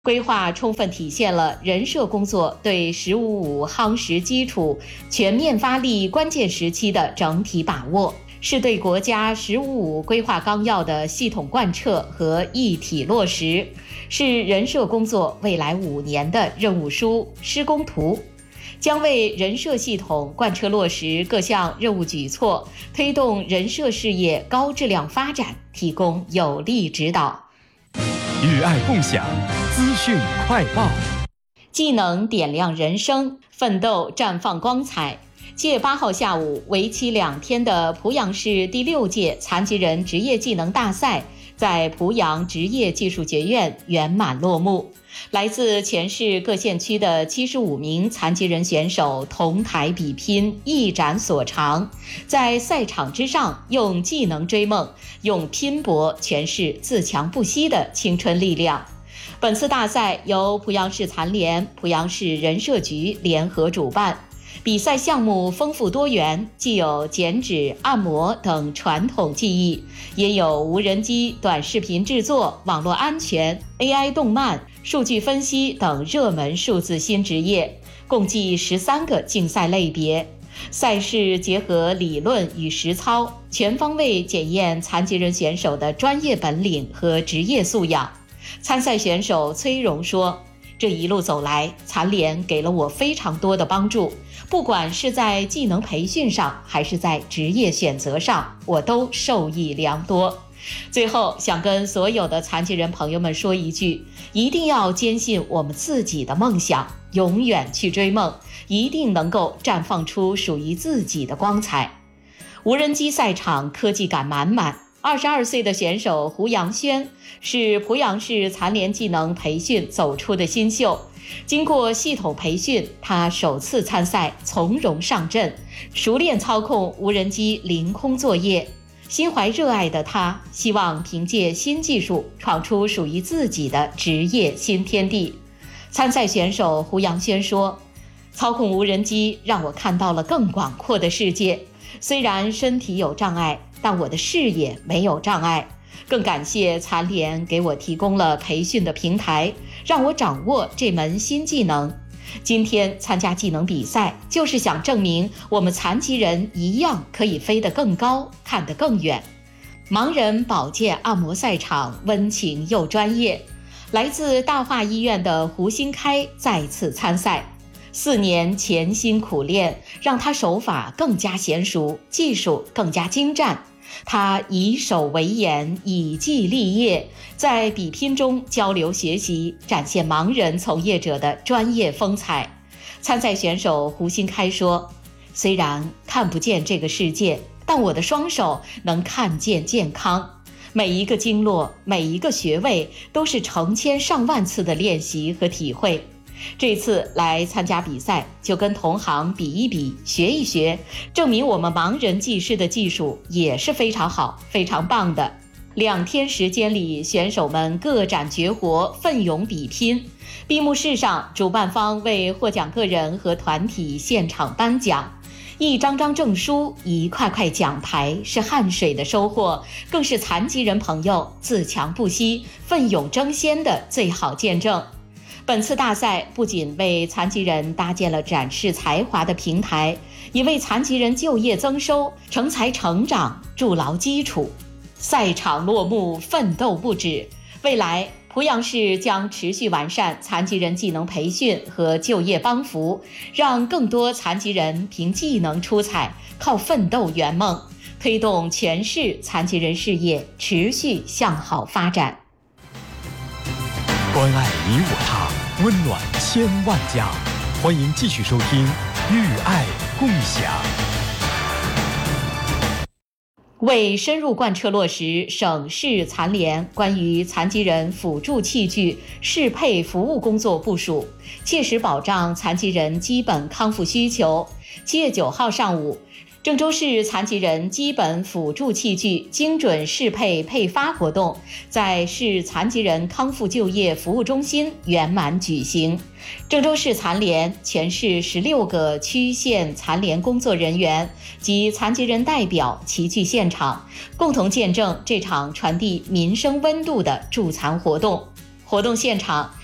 规划充分体现了人社工作对“15+5”夯实基础、全面发力关键时期的整体把握，是对国家“15+5”规划纲要的系统贯彻和一体落实，是人社工作未来5年的任务书、施工图，将为人社系统贯彻落实各项任务举措，推动人社事业高质量发展提供有力指导。 与爱共享，资讯快报。 技能点亮人生，奋斗绽放光彩。7月8号下午，为期2天的濮阳市第6届残疾人职业技能大赛在濮阳职业技术学院圆满落幕。来自全市各县区的75名残疾人选手同台比拼，一展所长，在赛场之上用技能追梦，用拼搏诠释自强不息的青春力量。本次大赛由濮阳市残联、濮阳市人社局联合主办，比赛项目丰富多元，既有剪纸、按摩等传统技艺，也有无人机、短视频制作、网络安全、AI 动漫、数据分析等热门数字新职业，共计13个竞赛类别。赛事结合理论与实操，全方位检验残疾人选手的专业本领和职业素养。参赛选手崔荣说，这一路走来，残联给了我非常多的帮助，不管是在技能培训上，还是在职业选择上，我都受益良多。最后想跟所有的残疾人朋友们说一句，一定要坚信我们自己的梦想，永远去追梦，一定能够绽放出属于自己的光彩。无人机赛场科技感满满，22岁的选手胡杨轩是濮阳市残联技能培训走出的新秀，经过系统培训，他首次参赛从容上阵，熟练操控无人机凌空作业。心怀热爱的他，希望凭借新技术闯出属于自己的职业新天地。参赛选手胡杨轩说，操控无人机让我看到了更广阔的世界，虽然身体有障碍，但我的视野没有障碍。更感谢残联给我提供了培训的平台，让我掌握这门新技能。今天参加技能比赛，就是想证明我们残疾人一样可以飞得更高，看得更远。盲人保健按摩赛场温情又专业，来自大化医院的胡新开再次参赛。4年潜心苦练，让他手法更加娴熟，技术更加精湛。他以手为眼，以技立业，在比拼中交流学习，展现盲人从业者的专业风采。参赛选手胡新开说，虽然看不见这个世界，但我的双手能看见健康。每一个经络，每一个穴位，都是成千上万次的练习和体会。这次来参加比赛，就跟同行比一比，学一学，证明我们盲人技师的技术也是非常好、非常棒的。2天时间里，选手们各展绝活，奋勇比拼。闭幕式上，主办方为获奖个人和团体现场颁奖。一张张证书，一块块奖牌，是汗水的收获，更是残疾人朋友自强不息、奋勇争先的最好见证。本次大赛不仅为残疾人搭建了展示才华的平台，也为残疾人就业增收、成才成长筑牢基础。赛场落幕，奋斗不止。未来，濮阳市将持续完善残疾人技能培训和就业帮扶，让更多残疾人凭技能出彩，靠奋斗圆梦，推动全市残疾人事业持续向好发展。 关爱你我他，温暖千万家。欢迎继续收听《与爱共享》。 为深入贯彻落实省市残联关于残疾人辅助器具适配服务工作部署，切实保障残疾人基本康复需求，7月9号上午，郑州市残疾人基本辅助器具精准适配配发活动在市残疾人康复就业服务中心圆满举行。郑州市残联、全市16个区县残联工作人员及残疾人代表齐聚现场，共同见证这场传递民生温度的助残活动。活动现场，